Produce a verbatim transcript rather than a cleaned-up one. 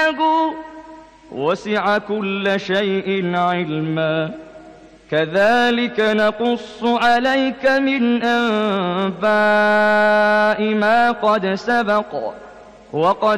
إنه وسع كل شيء علما كذلك نقص عليك من أنباء ما قد سبق وقد